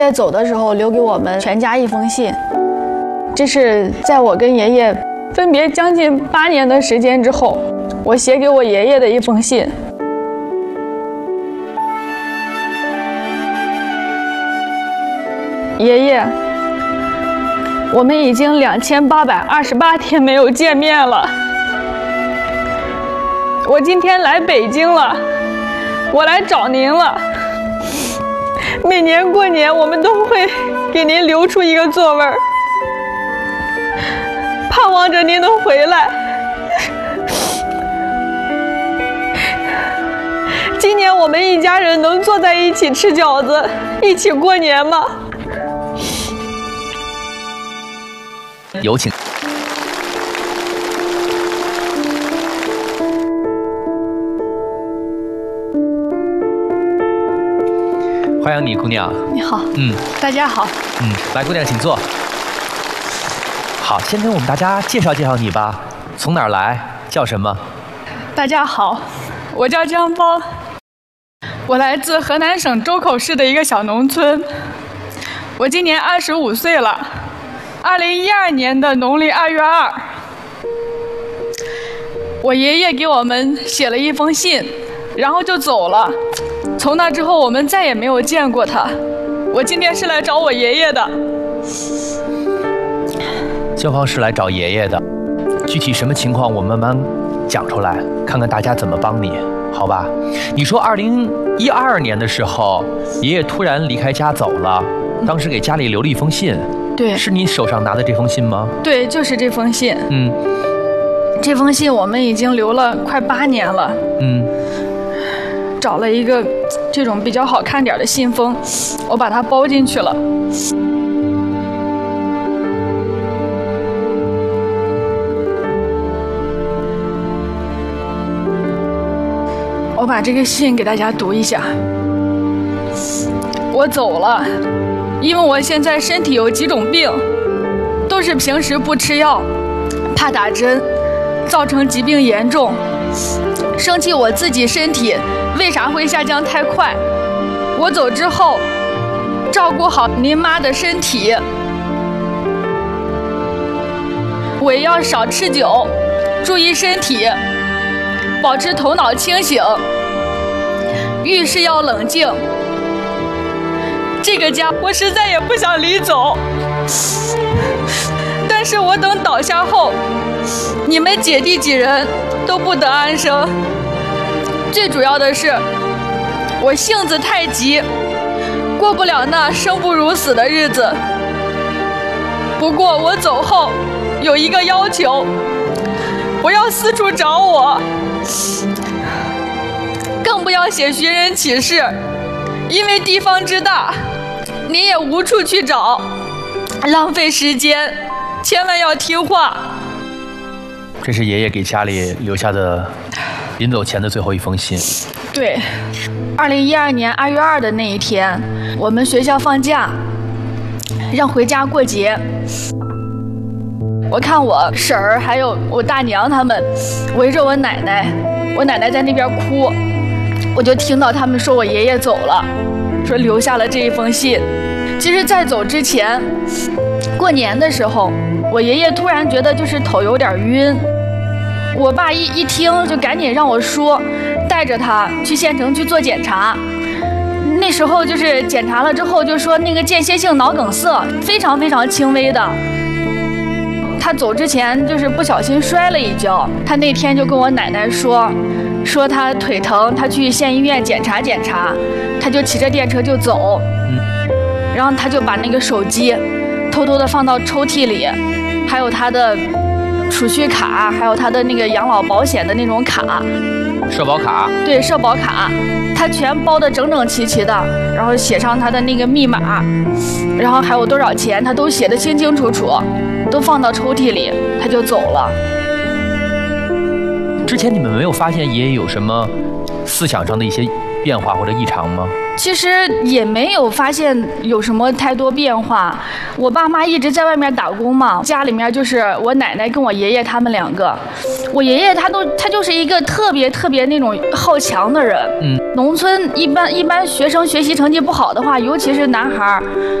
在走的时候留给我们全家一封信，这是在我跟爷爷分别将近8年的时间之后，我写给我爷爷的一封信。爷爷，我们已经2828天没有见面了。我今天来北京了，我来找您了。每年过年，我们都会给您留出一个座位，盼望着您能回来。今年我们一家人能坐在一起吃饺子，一起过年吗？ 有请。欢迎你，姑娘。 你好。大家好。 来，姑娘，请坐。好，先跟我们大家介绍介绍你吧。从哪儿来？叫什么？ 大家好，我叫张芳，我来自河南省周口市的一个小农村。我今年25岁了。2012年的农历2月2，我爷爷给我们写了一封信，然后就走了。从那之后，我们再也没有见过他。我今天是来找我爷爷的。 肖芳是来找爷爷的，具体什么情况我慢慢讲出来，看看大家怎么帮你，好吧？你说2012年的时候，爷爷突然离开家走了，当时给家里留了一封信。 对， 是你手上拿的这封信吗？ 对，就是这封信。这封信我们已经留了快8年了。找了一个这种比较好看点的信封，我把它包进去了。我把这个信给大家读一下。我走了，因为我现在身体有几种病，都是平时不吃药，怕打针，造成疾病严重。生气我自己身体为啥会下降太快？我走之后，照顾好您妈的身体。我也要少吃酒，注意身体，保持头脑清醒，遇事要冷静。这个家我实在也不想离走，但是我等倒下后，你们姐弟几人都不得安生。最主要的是，我性子太急，过不了那生不如死的日子。不过我走后有一个要求，不要四处找我，更不要写寻人启事，因为地方之大，你也无处去找，浪费时间，千万要听话。 这是爷爷给家里留下的临走前的最后一封信。 对，2012年2月2的那一天，我们学校放假，让回家过节。我看我婶儿还有我大娘他们围着我奶奶，我奶奶在那边哭，我就听到他们说我爷爷走了，说留下了这一封信。其实在走之前，过年的时候，我爷爷突然觉得就是头有点晕，我爸一听就赶紧让我叔带着他去县城去做检查。那时候就是检查了之后就说那个间歇性脑梗塞，非常非常轻微的。他走之前就是不小心摔了一跤，他那天就跟我奶奶说他腿疼，他去县医院检查检查，他就骑着电车就走。然后他就把那个手机偷偷的放到抽屉里，还有他的储蓄卡，还有他的那个养老保险的那种卡， 社保卡。对， 社保卡，他全包得整整齐齐的，然后写上他的那个密码，然后还有多少钱，他都写得清清楚楚，都放到抽屉里，他就走了。 之前你们没有发现爷爷有什么思想上的一些变化或者异常吗？ 其实也没有发现有什么太多变化。我爸妈一直在外面打工嘛，家里面就是我奶奶跟我爷爷他们2个。我爷爷他就是一个特别那种好强的人。农村一般学生学习成绩不好的话，尤其是男孩